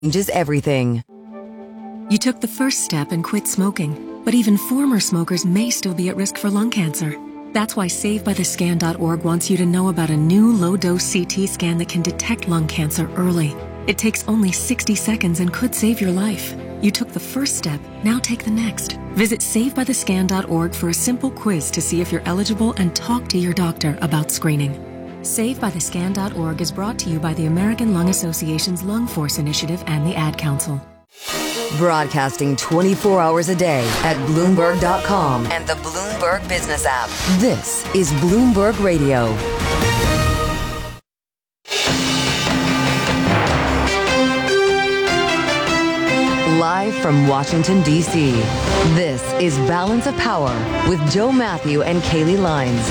changes everything. You took the first step and quit smoking, but even former smokers may still be at risk for lung cancer. That's why SaveByTheScan.org wants you to know about a new low-dose CT scan that can detect lung cancer early. It takes only 60 seconds and could save your life. You took the first step, now take the next. Visit SaveByTheScan.org for a simple quiz to see if you're eligible and talk to your doctor about screening. SaveByTheScan.org is brought to you by the American Lung Association's Lung Force Initiative and the Ad Council. Broadcasting 24 hours a day at Bloomberg.com and the Bloomberg Business app. This is Bloomberg Radio. Live from Washington, D.C., this is Balance of Power with Joe Matthew and Kaylee Lines.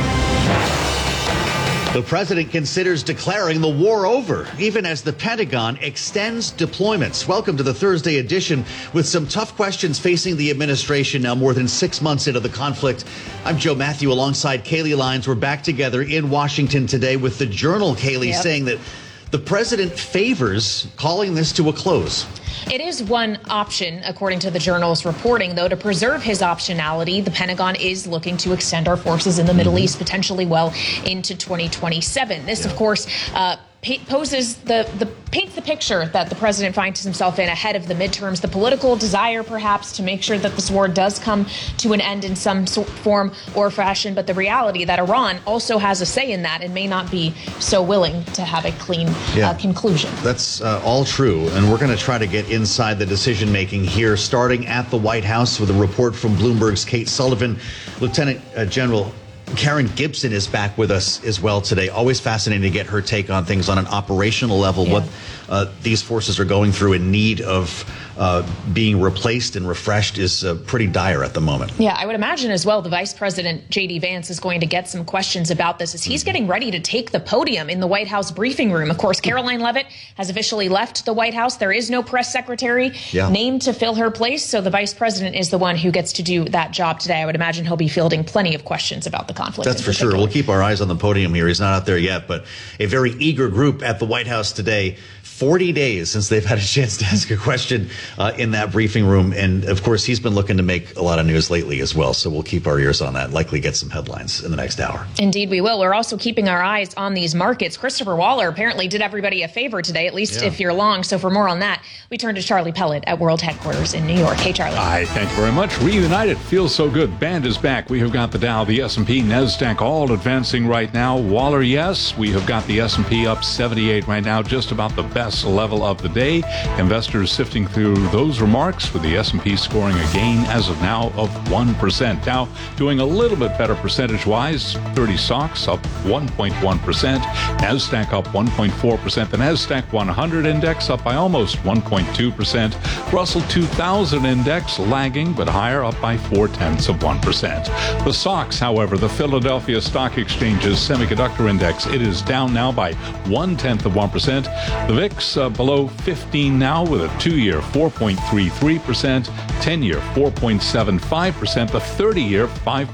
The president considers declaring the war over, even as the Pentagon extends deployments. Welcome to the Thursday edition with some tough questions facing the administration now more than 6 months into the conflict. I'm Joe Matthew alongside Kaylee Lines. We're back together in Washington today with the Journal, Kaylee, saying that the president favors calling this to a close. It is one option, according to the Journal's reporting, though. To preserve his optionality, the Pentagon is looking to extend our forces in the Middle East potentially well into 2027. This, of course, paints the picture that the president finds himself in ahead of the midterms, the political desire perhaps to make sure that this war does come to an end in some form or fashion, but the reality that Iran also has a say in that and may not be so willing to have a clean conclusion. That's all true, and we're going to try to get inside the decision making here, starting at the White House with a report from Bloomberg's Kate Sullivan. Lieutenant General Karen Gibson is back with us as well today. Always fascinating to get her take on things on an operational level, what these forces are going through in need of being replaced and refreshed is pretty dire at the moment. Yeah, I would imagine as well the Vice President, J.D. Vance, is going to get some questions about this as he's getting ready to take the podium in the White House briefing room. Of course, Caroline Leavitt has officially left the White House. There is no press secretary named to fill her place, so the Vice President is the one who gets to do that job today. I would imagine he'll be fielding plenty of questions about the conflict. That's for sure. We'll keep our eyes on the podium here. He's not out there yet, but a very eager group at the White House today. 40 days since they've had a chance to ask a question in that briefing room. And, of course, he's been looking to make a lot of news lately as well. So we'll keep our ears on that, likely get some headlines in the next hour. Indeed, we will. We're also keeping our eyes on these markets. Christopher Waller apparently did everybody a favor today, at least if you're long. So for more on that, we turn to Charlie Pellet at World Headquarters in New York. Hey, Charlie. Hi, thank you very much. Reunited. Feels so good. Band is back. We have got the Dow, the S&P, NASDAQ all advancing right now. Waller, yes. We have got the S&P up 78 right now, just about the best level of the day. Investors sifting through those remarks with the S&P scoring a gain as of now of 1%. Dow doing a little bit better percentage-wise. 30 stocks up 1.1%. NASDAQ up 1.4%. The NASDAQ 100 index up by almost 1.2%. Russell 2000 index lagging but higher, up by 0.4%. The SOX, however, the Philadelphia Stock Exchange's semiconductor index, it is down now by 0.1%. The VIX below 15 now with a 2-year 4.33%, 10-year 4.75%, the 30-year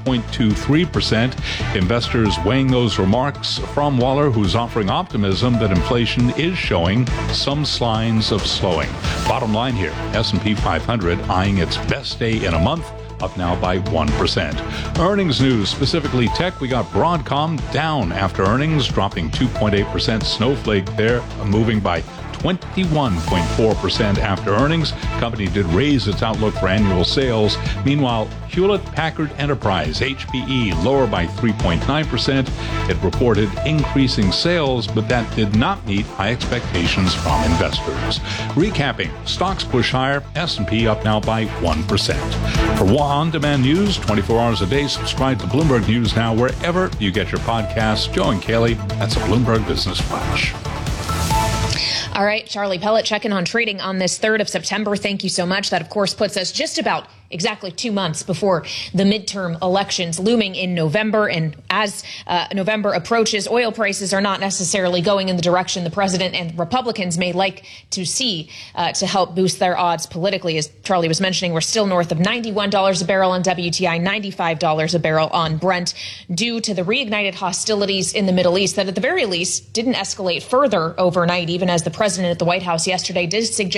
5.23%. Investors weighing those remarks from Waller, who's offering optimism that inflation is showing some signs of slowing. Bottom line here, S&P 500 eyeing its best day in a month, up now by 1%. Earnings news, specifically tech, we got Broadcom down after earnings, dropping 2.8%. Snowflake there, moving by 21.4% after earnings. Company did raise its outlook for annual sales. Meanwhile, Hewlett-Packard Enterprise, HPE, lower by 3.9%. It reported increasing sales, but that did not meet high expectations from investors. Recapping, stocks push higher, S&P up now by 1%. For on-demand news, 24 hours a day, subscribe to Bloomberg News Now wherever you get your podcasts. Joe and Kaylee, that's a Bloomberg Business Flash. All right, Charlie Pellet checking on trading on this 3rd of September. Thank you so much. That, of course, puts us just about exactly 2 months before the midterm elections looming in November. And as November approaches, oil prices are not necessarily going in the direction the president and Republicans may like to see to help boost their odds politically. As Charlie was mentioning, we're still north of $91 a barrel on WTI, $95 a barrel on Brent, due to the reignited hostilities in the Middle East that at the very least didn't escalate further overnight, even as the president at the White House yesterday did suggest